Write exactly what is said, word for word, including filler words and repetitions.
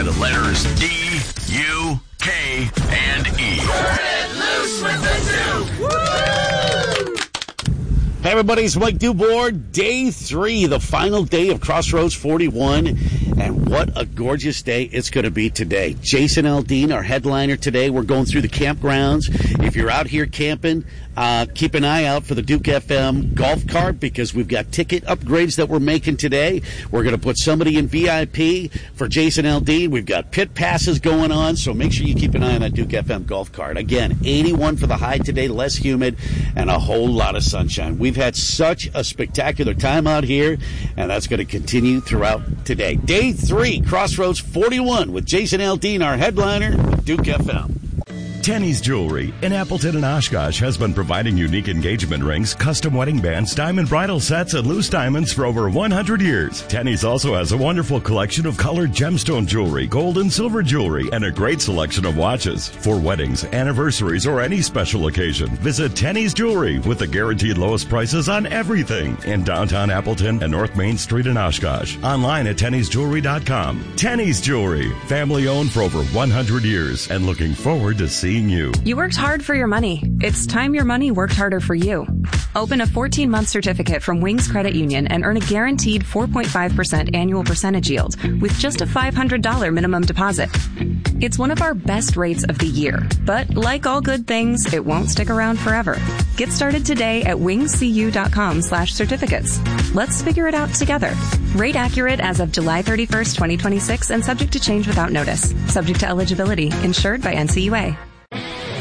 the letters D, U, K, and E. Turn it loose with the Duke! Woo! Hey everybody, it's Mike Dubois. Day three, the final day of Crossroads forty-one. And what a gorgeous day it's going to be today. Jason Aldean, our headliner today. We're going through the campgrounds. If you're out here camping, uh, keep an eye out for the Duke F M golf cart because we've got ticket upgrades that we're making today. We're going to put somebody in V I P for Jason Aldean. We've got pit passes going on, so make sure you keep an eye on that Duke F M golf cart. Again, eighty-one for the high today, less humid, and a whole lot of sunshine. We've had such a spectacular time out here, and that's going to continue throughout today. Day three, Crossroads forty-one with Jason Aldean, our headliner, Duke F M. Tenny's Jewelry in Appleton and Oshkosh has been providing unique engagement rings, custom wedding bands, diamond bridal sets, and loose diamonds for over one hundred years. Tenny's also has a wonderful collection of colored gemstone jewelry, gold and silver jewelry, and a great selection of watches. For weddings, anniversaries, or any special occasion, visit Tenny's Jewelry with the guaranteed lowest prices on everything in downtown Appleton and North Main Street in Oshkosh. Online at tennys jewelry dot com. Tenny's Jewelry, family owned for over one hundred years, and looking forward to seeing you. You worked hard for your money. It's time your money worked harder for you. Open a fourteen-month certificate from Wings Credit Union and earn a guaranteed four point five percent annual percentage yield with just a five hundred dollars minimum deposit. It's one of our best rates of the year, but like all good things, it won't stick around forever. Get started today at wingscu dot com slash certificates. Let's figure it out together. Rate accurate as of July thirty-first, twenty twenty-six and subject to change without notice. Subject to eligibility. Insured by N C U A.